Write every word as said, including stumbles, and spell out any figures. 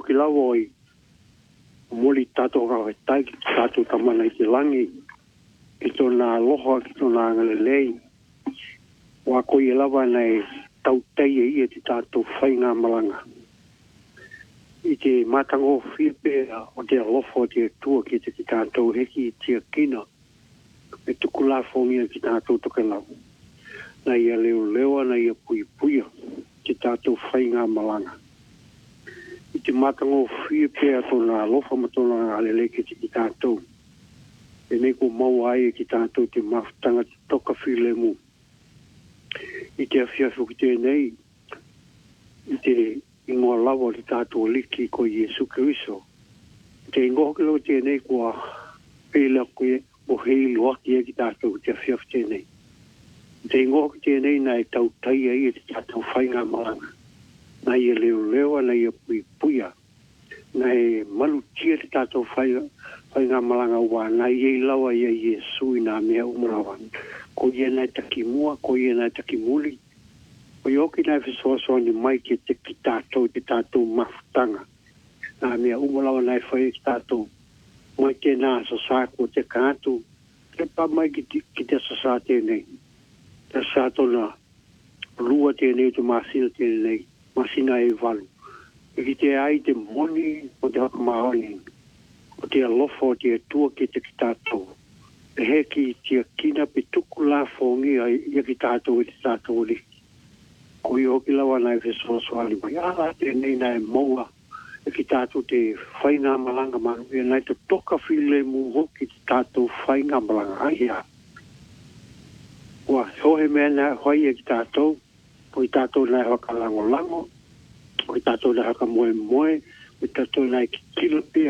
hoki lawo i moli tato ka e tai ki tato tamana i te langi ki tona aloha ki tona angalelei wa ko i lava nei tau tei e ia te tato whainga malanga i te matango whipe o te alofa o te tua ki te ki tato heki i te kina e tuku la fongia ki tato toke lau na ia leo lewa na ia pui puia ki tato whainga malanga i te matango whipe a tona alofa ma tona alele ki te ki tato e nei ko mau ai ki tato te mafutanga te toka while mu i te awhiawhu ki te nei i te ingoa lawa ki tato liki ko Jesu Keriso te ingoa ki lo te nei kua peila koe o hei loaki e ki tato te awhiawhu te nei te ingoa ki te nei na e tau tai ai e te tato whainga malanga na ia leo leo na ia pui puia na e malu tia te tato whainga whainga malanga ua na ia i lawa ia Jesu i nā mea umarawa ko ia nai taki mua ko ia nai taki muli o ioki nai whisoasoa ni mai ki te ki tato te tato mafutanga nā mea umarawa nai whai ki tato mai te nā sasako te kātu te pa mai ki te, ki te sasa tēnei te sato na lua tēnei te masina tēnei masina e walu e ki te ai te moni o te haka maoni o te alofa o te tua ki te ki tato e he ki te kina pe tuku la fongi a ia ki tato e te tato o liki ko i hoki lawa nai whisoasoa mai ala tēnei nai moa e ki tato te whainga malanga manu e nai te toka while mu hoki te tato whainga malanga ai a ua hohe mea nai hoi e ki tato po i tato nai haka lango lango o i tato nai haka moe moe o i tato nai ki kilo